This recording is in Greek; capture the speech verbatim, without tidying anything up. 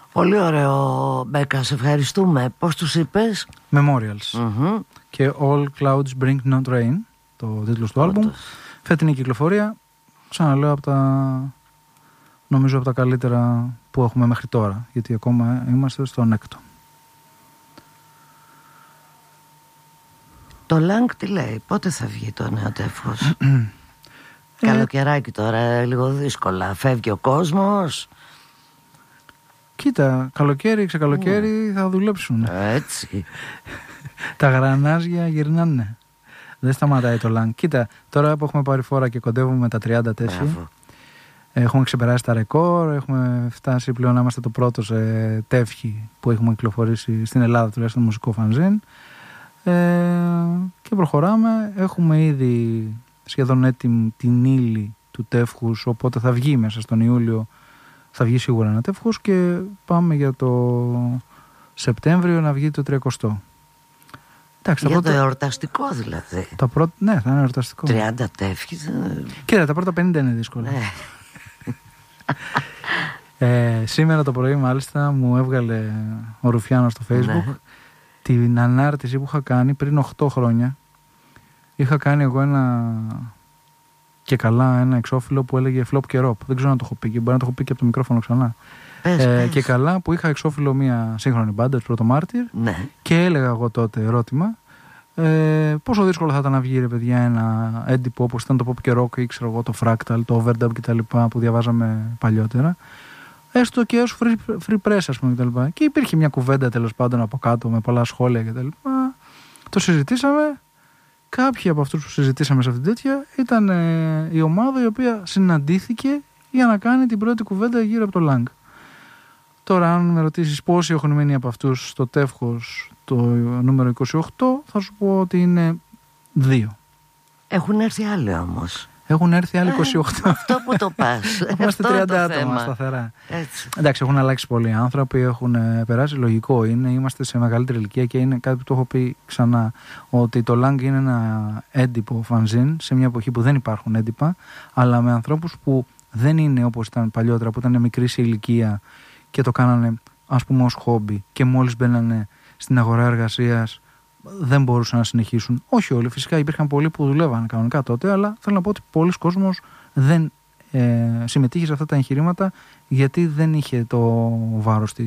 Πολύ ωραίο, Μπέκα, σε ευχαριστούμε. Πώς τους είπες? Memorials. Mm-hmm. Και All Clouds Bring Not Rain, το τίτλος του άλμπουμ. Φετινή κυκλοφορία, ξαναλέω, από τα, νομίζω από τα καλύτερα που έχουμε μέχρι τώρα, γιατί ακόμα είμαστε στον έκτο. Το Lang τι λέει, πότε θα βγει το νέο τεύχος? Καλοκαιράκι τώρα, λίγο δύσκολα. Φεύγει ο κόσμος. Κοίτα, καλοκαίρι, ξεκαλοκαίρι mm. θα δουλέψουν. Έτσι. Τα γρανάζια γυρνάνε. Δεν σταματάει το Lang. Κοίτα, τώρα που έχουμε πάρει φόρα και κοντεύουμε τα τριάντα τέσσερα, έχουμε ξεπεράσει τα ρεκόρ, έχουμε φτάσει πλέον να είμαστε το πρώτο σε τεύχη που έχουμε κυκλοφορήσει στην Ελλάδα, τουλάχιστον μουσικό φανζίν. Ε, και προχωράμε. Έχουμε ήδη σχεδόν έτοιμη την ύλη του τεύχους, οπότε θα βγει μέσα στον Ιούλιο, θα βγει σίγουρα ένα τεύχος και πάμε για το Σεπτέμβριο να βγει το τριακοστό. Εντάξει, για πρώτα... το εορταστικό δηλαδή. Τα πρώτα... Ναι, θα είναι εορταστικό. τριάντα τεύχη. Κοίτα, τα πρώτα πενήντα είναι δύσκολα. ε, σήμερα το πρωί μάλιστα μου έβγαλε ο Ρουφιάνος στο Facebook ναι. την ανάρτηση που είχα κάνει πριν οκτώ χρόνια. Είχα κάνει εγώ ένα και καλά ένα εξώφυλλο που έλεγε Flop και Rob. Δεν ξέρω αν το έχω πει και μπορεί να το έχω πει και από το μικρόφωνο ξανά. Πες, ε, πες. Και καλά που είχα εξώφυλλο μια σύγχρονη μπάντα, του Πρωτομάρτυρ, ναι. Και έλεγα εγώ τότε ερώτημα ε, πόσο δύσκολο θα ήταν να βγει ρε παιδιά ένα έντυπο όπως ήταν το Pop και Rock ή ξέρω εγώ το Fractal, το Overdub κτλ. Που διαβάζαμε παλιότερα. Έστω και ως free, free press ας πούμε κτλ. Και υπήρχε μια κουβέντα τέλος πάντων από κάτω με πολλά σχόλια κτλ. Το συζητήσαμε. Κάποιοι από αυτούς που συζητήσαμε σε αυτήν την τέτοια ήταν ε, η ομάδα η οποία συναντήθηκε για να κάνει την πρώτη κουβέντα γύρω από το Lang. Τώρα αν με ρωτήσεις πόσοι έχουν μείνει από αυτούς στο τεύχος το νούμερο είκοσι οκτώ, θα σου πω ότι είναι δύο. Έχουν έρθει άλλοι όμως. Έχουν έρθει άλλοι είκοσι οκτώ. Ε, αυτό που το πας. Είμαστε τριάντα άτομα σταθερά. Έτσι. Εντάξει, έχουν αλλάξει πολλοί άνθρωποι, έχουν περάσει. Λογικό είναι, είμαστε σε μεγαλύτερη ηλικία και είναι κάτι που το έχω πει ξανά. Ότι το Lang είναι ένα έντυπο φανζίν σε μια εποχή που δεν υπάρχουν έντυπα, αλλά με ανθρώπους που δεν είναι όπως ήταν παλιότερα, που ήταν μικρή σε ηλικία και το κάνανε ας πούμε ως χόμπι και μόλις μπαίνανε στην αγορά εργασίας δεν μπορούσαν να συνεχίσουν. Όχι όλοι, φυσικά υπήρχαν πολλοί που δουλεύαν κανονικά τότε, αλλά θέλω να πω ότι πολλοί κόσμος δεν ε, συμμετείχε σε αυτά τα εγχειρήματα γιατί δεν είχε το βάρος